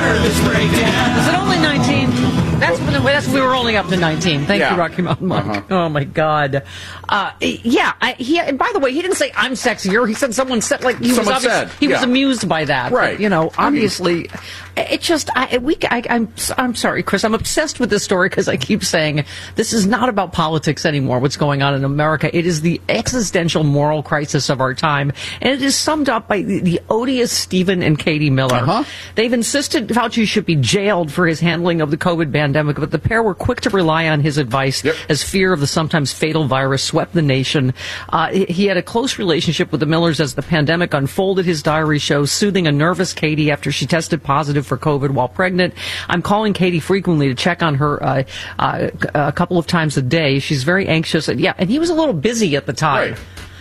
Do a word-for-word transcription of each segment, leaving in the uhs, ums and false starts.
nervous breakdown. Is it only nineteen? That's when, that's when we were only up to nineteen. Thank Yeah. you, Rocky Mountain Mike. Uh-huh. Oh, my God. Uh, yeah, I, he, and by the way, he didn't say, I'm sexier. He said someone said, like, he Someone was obvious, said, he was yeah. amused by that. Right. But, you know, I mean- obviously, it just, I, we, I, I'm, I'm sorry, Chris, I'm obsessed with this story because I keep saying this is not about politics anymore, what's going on in America. It is the existential moral crisis of our time, and it is summed up by the, the odious Stephen and Katie Miller. Uh-huh. They've insisted Fauci should be jailed for his handling of the COVID pandemic, but the pair were quick to rely on his advice Yep. as fear of the sometimes fatal virus swept the nation. Uh, he, he had a close relationship with the Millers as the pandemic unfolded. His diary shows soothing a nervous Katie after she tested positive for COVID while pregnant. I'm calling Katie frequently to check on her uh, uh, a couple of times a day. She's very anxious. And yeah, and he was a little busy at the time. Right.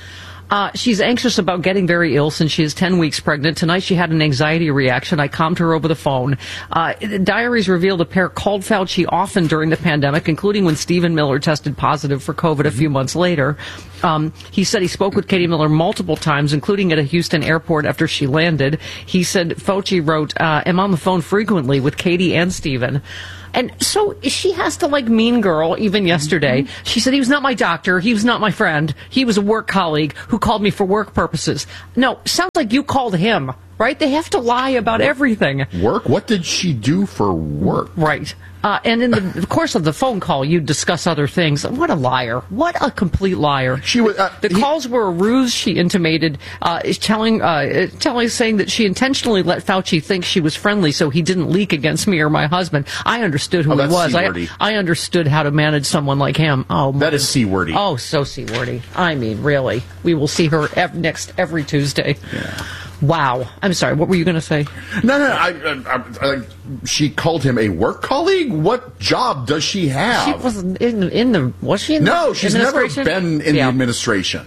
Uh, she's anxious about getting very ill since she is ten weeks pregnant. Tonight she had an anxiety reaction. I calmed her over the phone. Uh, the diaries reveal the pair called Fauci often during the pandemic, including when Stephen Miller tested positive for COVID a few months later. Um, he said he spoke with Katie Miller multiple times, including at a Houston airport after she landed. He said Fauci wrote, uh, I'm on the phone frequently with Katie and Stephen. And so she has to, like Mean Girl, even yesterday. Mm-hmm. She said, he was not my doctor. He was not my friend. He was a work colleague who called me for work purposes. No, sounds like you called him, right? They have to lie about everything. Work? What did she do for work? Right. Uh, and in the course of the phone call, you discuss other things. What a liar. What a complete liar. She was, uh, the he, calls were a ruse, she intimated, uh, telling, uh, telling, saying that she intentionally let Fauci think she was friendly so he didn't leak against me or my husband. I understood who Oh, he that's was. C-wordy. I, I understood how to manage someone like him. Oh, my. That is C-wordy. Oh, so C-wordy. I mean, really. We will see her ev- next every Tuesday. Yeah. Wow. I'm sorry. What were you going to say? No, no, I, I, I, I, she called him a work colleague? What job does she have? She wasn't in, in the, was she in the no, she's never administration? been in Yeah. the administration.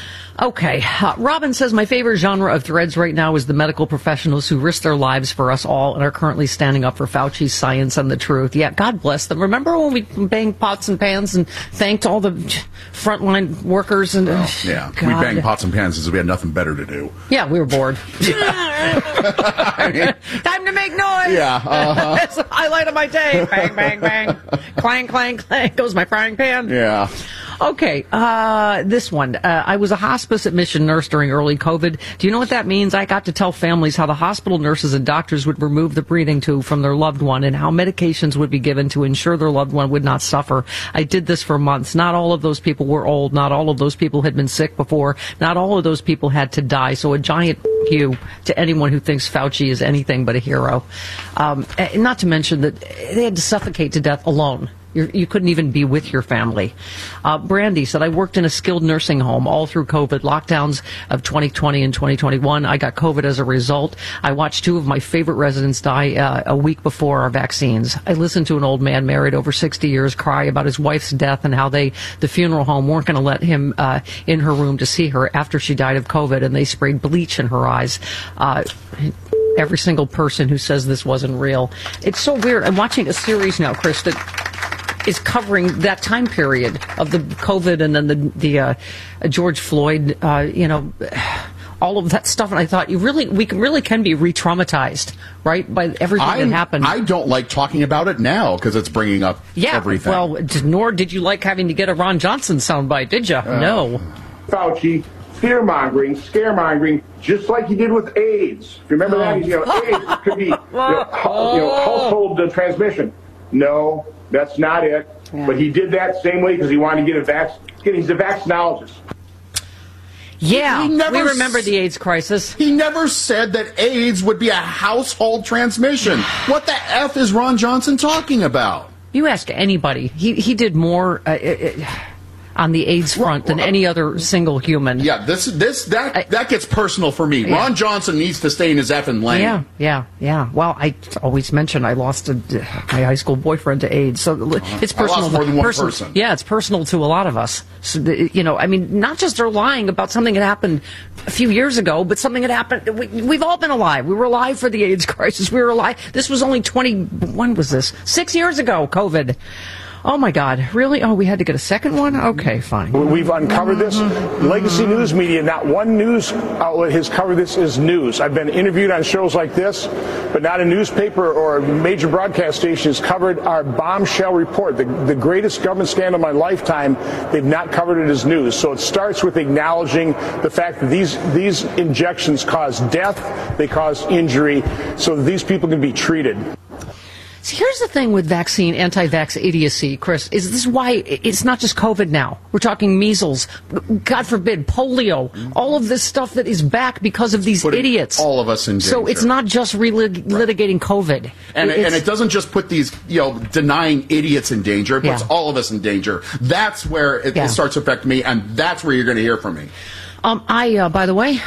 Okay. Uh, Robin says, my favorite genre of threads right now is the medical professionals who risk their lives for us all and are currently standing up for Fauci's science and the truth. Yeah, God bless them. Remember when we banged pots and pans and thanked all the frontline workers? And Well, yeah, God. we banged pots and pans because we had nothing better to do. Yeah, we were bored. I mean, Time to make noise. Yeah, uh-huh. That's the highlight of my day. Bang, bang, bang. Clang, clang, clang. Goes my frying pan. yeah. Okay, uh, this one. Uh, I was a hospice admission nurse during early COVID. Do you know what that means? I got to tell families how the hospital nurses and doctors would remove the breathing tube from their loved one and how medications would be given to ensure their loved one would not suffer. I did this for months. Not all of those people were old. Not all of those people had been sick before. Not all of those people had to die. So a giant you to anyone who thinks Fauci is anything but a hero. Um, and not to mention that they had to suffocate to death alone. You're, you couldn't even be with your family. Uh, Brandy said, I worked in a skilled nursing home all through COVID lockdowns of twenty twenty and twenty twenty-one. I got COVID as a result. I watched two of my favorite residents die uh, a week before our vaccines. I listened to an old man married over sixty years cry about his wife's death and how they, the funeral home, weren't going to let him uh, in her room to see her after she died of COVID, and they sprayed bleach in her eyes. Uh, every single person who says this wasn't real. It's so weird. I'm watching a series now, Chris, that is covering that time period of the COVID and then the the uh, George Floyd, uh, you know, all of that stuff. And I thought, you really, we can, really can be re-traumatized, right, by everything I'm, that happened. I don't like talking about it now because it's bringing up yeah, everything. well, nor did you like having to get a Ron Johnson soundbite, did you? Uh, no. Fauci, fear-mongering, scaremongering, just like he did with AIDS. Remember oh. that? You know, AIDS could be you know, hu- you know, household uh, transmission. No, that's not it. Yeah. But he did that same way because he wanted to get a vaccine. He's a vaccinologist. Yeah, He never we remember s- the AIDS crisis. He never said that AIDS would be a household transmission. What the F is Ron Johnson talking about? You ask anybody. He he did more uh, uh, on the AIDS front than any other single human. Yeah, this this that I, that gets personal for me. Yeah. Ron Johnson needs to stay in his effing lane. Yeah, yeah, yeah. Well, I always mention I lost a, my high school boyfriend to AIDS, so it's I lost personal. more than one person, person. Yeah, it's personal to a lot of us. So, you know, I mean, not just they're lying about something that happened a few years ago, but something that happened. We, we've all been alive. We were alive for the AIDS crisis. We were alive. This was only twenty. When was this? Six years ago. COVID. Oh, my God. Really? Oh, we had to get a second one? Okay, fine. We've uncovered this. Legacy news media, not one news outlet has covered this as news. I've been interviewed on shows like this, but not a newspaper or a major broadcast station has covered our bombshell report, the, the greatest government scandal of my lifetime. They've not covered it as news. So it starts with acknowledging the fact that these, these injections cause death, they cause injury, so that these people can be treated. See, here's the thing with vaccine, anti-vax idiocy, Chris, is this is why it's not just COVID now. We're talking measles, God forbid, polio, all of this stuff that is back because of these Putting idiots. All of us in danger. So it's not just relitigating right. COVID. And it, and it doesn't just put these, you know, denying idiots in danger. It puts yeah. all of us in danger. That's where it, yeah. it starts to affect me, and that's where you're going to hear from me. Um, I, uh, by the way...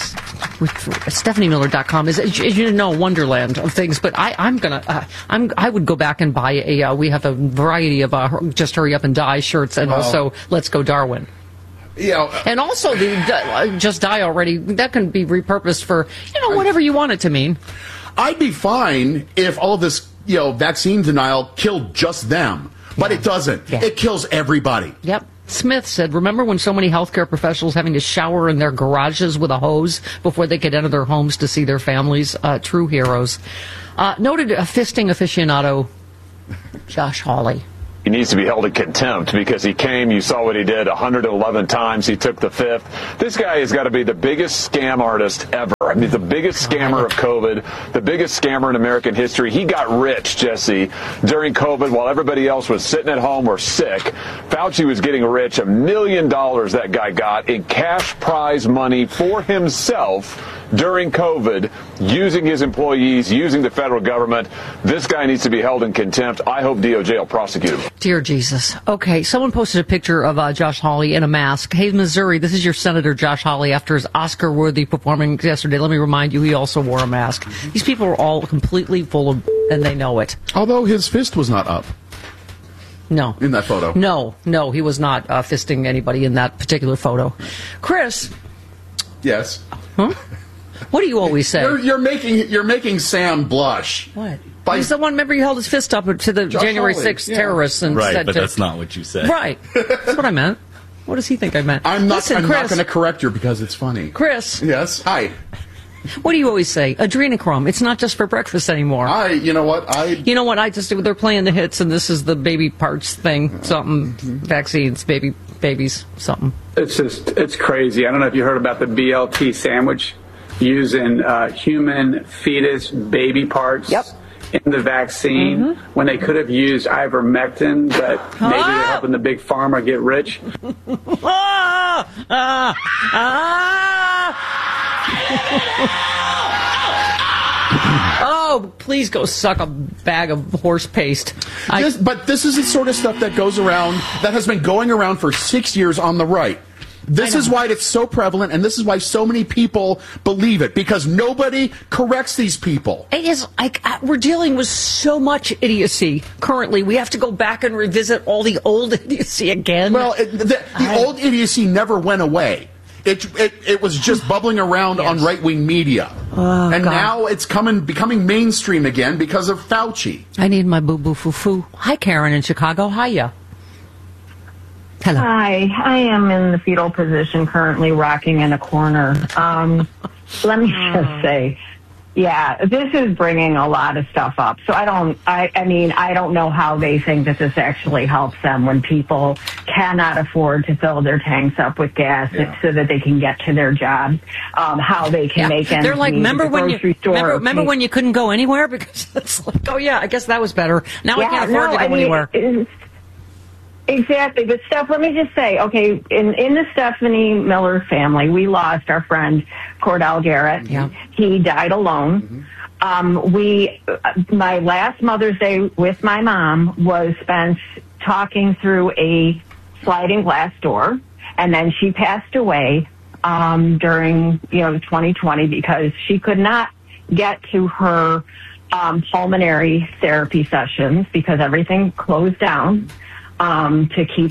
Stephanie Miller dot com is, as you know, a wonderland of things. But I, I'm gonna, uh, I'm, I would go back and buy a. Uh, we have a variety of uh, just hurry up and die shirts, and well, also Let's Go Darwin. Yeah, uh, and also the uh, Just Die Already. That can be repurposed for you know whatever you want it to mean. I'd be fine if all of this, you know, vaccine denial killed just them, but yeah. it doesn't. Yeah. It kills everybody. Yep. Smith said, remember when so many healthcare professionals having to shower in their garages with a hose before they could enter their homes to see their families? Uh, true heroes. Uh, noted a fisting aficionado, Josh Hawley. He needs to be held in contempt because he came, you saw what he did one hundred eleven times, he took the fifth. This guy has got to be the biggest scam artist ever. I mean, the biggest scammer of COVID, the biggest scammer in American history. He got rich, Jesse, during COVID while everybody else was sitting at home or sick. Fauci was getting rich, a million dollars that guy got in cash prize money for himself during COVID, using his employees, using the federal government. This guy needs to be held in contempt. I hope D O J will prosecute him. Dear Jesus. Okay, someone posted a picture of uh, Josh Hawley in a mask. Hey, Missouri, this is your Senator Josh Hawley after his Oscar-worthy performance yesterday. Let me remind you, he also wore a mask. These people are all completely full of, and they know it. Although his fist was not up. No. In that photo. No, no, he was not uh, fisting anybody in that particular photo. Chris. Yes. Huh? What do you always say? You're, you're making you're making Sam blush. What? By, He's the one. Remember, he held his fist up to the Josh January sixth yeah. terrorists and right, said, but to, that's not what you said. Right. That's what I meant. What does he think I meant? I'm not. Listen, I'm Chris, not going to correct you because it's funny. Chris. Yes. Hi. What do you always say? Adrenochrome. It's not just for breakfast anymore. I. You know what? I. You know what? I just. They're playing the hits, and this is the baby parts thing. Something. Mm-hmm. Vaccines. Baby. Babies. Something. It's just. It's crazy. I don't know if you heard about the B L T sandwich. Using uh, human fetus baby parts yep. in the vaccine mm-hmm. when they could have used ivermectin, but maybe ah! they're helping the big pharma get rich. ah! Ah! Ah! Oh, please go suck a bag of horse paste. I... This, but this is the sort of stuff that goes around, that has been going around for six years on the right. This is why it's so prevalent, and this is why so many people believe it, because nobody corrects these people. It is like we're dealing with so much idiocy currently. We have to go back and revisit all the old idiocy again. Well, it, the, the I... old idiocy never went away. It it, it was just bubbling around yes. on right-wing media. Oh, and God. now it's coming, becoming mainstream again because of Fauci. I need my boo-boo-foo-foo. Hi, Karen in Chicago. Hiya. Hello. Hi, I am in the fetal position, currently rocking in a corner. Um, let me just say, yeah, this is bringing a lot of stuff up. So I don't, I, I mean, I don't know how they think that this actually helps them when people cannot afford to fill their tanks up with gas yeah. so that they can get to their jobs. Um, how they can yeah. make ends They're like, meet remember the when you store remember, remember when you couldn't go anywhere because it's like, oh yeah, I guess that was better. Now yeah, I can't afford no, to go I mean, anywhere. It's, Exactly. But, Steph, let me just say, okay, in, in the Stephanie Miller family, we lost our friend Cordell Garrett. Yeah. He died alone. Mm-hmm. Um, we, my last Mother's Day with my mom was spent talking through a sliding glass door, and then she passed away um, during, you know, twenty twenty because she could not get to her um, pulmonary therapy sessions because everything closed down. Um, to keep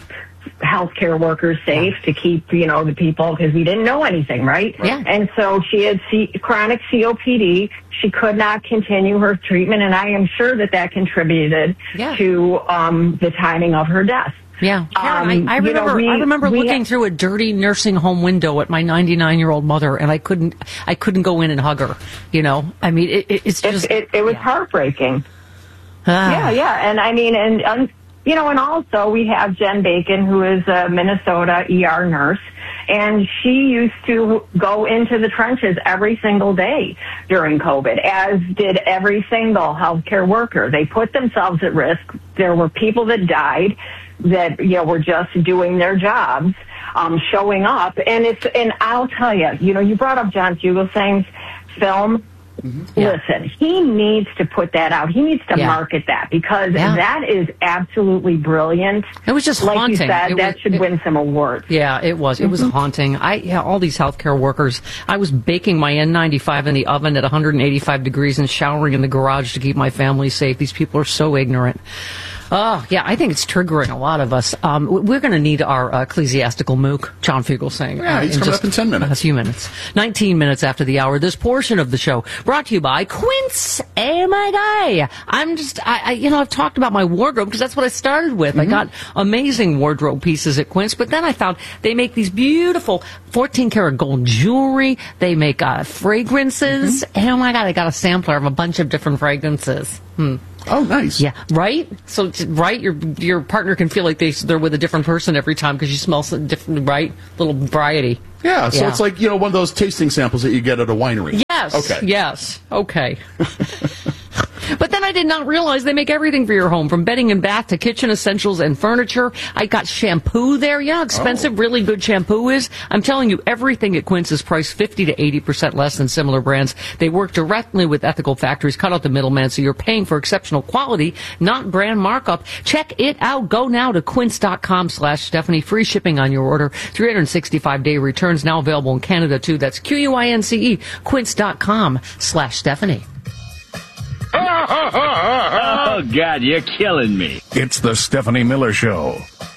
healthcare workers safe, to keep, you know, the people, because we didn't know anything, right? Yeah. And so she had C- chronic C O P D. She could not continue her treatment, and I am sure that that contributed yeah. to um, the timing of her death. Yeah, Karen, um, I, I remember. You know, we, I remember looking have, through a dirty nursing home window at my ninety-nine-year-old mother, and I couldn't. I couldn't go in and hug her. You know, I mean, it, it, it's just. It, it, it was yeah. heartbreaking. Ah. Yeah, yeah, and I mean, and um, you know, and also we have Jen Bacon, who is a Minnesota E R nurse, and she used to go into the trenches every single day during COVID, as did every single healthcare worker. They put themselves at risk. There were people that died that, you know, were just doing their jobs, um, showing up. And it's, and I'll tell you, you know, you brought up John Fugelsang's film. Mm-hmm. Yeah. Listen, he needs to put that out. He needs to yeah. market that, because yeah. that is absolutely brilliant. It was just like haunting. You said, it that was, should it, win some awards. Yeah, it was. It was mm-hmm. haunting. I yeah, all these healthcare workers. I was baking my N ninety-five in the oven at one hundred eighty-five degrees and showering in the garage to keep my family safe. These people are so ignorant. Oh, yeah, I think it's triggering a lot of us. Um, we're going to need our uh, ecclesiastical mook, John Fugelsang. Yeah, he's uh, in coming just up in ten minutes. A few minutes. nineteen minutes after the hour. This portion of the show brought to you by Quince. Oh, my guy. I'm just, I, I, you know, I've talked about my wardrobe because that's what I started with. Mm-hmm. I got amazing wardrobe pieces at Quince, but then I found they make these beautiful fourteen karat gold jewelry. They make uh, fragrances. Mm-hmm. Oh, my God, I got a sampler of a bunch of different fragrances. Hmm. Oh, nice. Yeah, right? So, right, your your partner can feel like they, they're with a different person every time because you smell something different, right? Little variety. Yeah, so yeah. It's like, you know, one of those tasting samples that you get at a winery. Yes. Okay. Yes. Okay. But then I did not realize they make everything for your home, from bedding and bath to kitchen essentials and furniture. I got shampoo there. You know how expensive oh. really good shampoo is? I'm telling you, everything at Quince is priced fifty to eighty percent less than similar brands. They work directly with ethical factories, cut out the middleman, so you're paying for exceptional quality, not brand markup. Check it out. Go now to quince.com slash Stephanie. Free shipping on your order. three hundred sixty-five day returns, now available in Canada, too. That's Q U I N C E, quince.com slash Stephanie. Oh, God, you're killing me. It's the Stephanie Miller Show.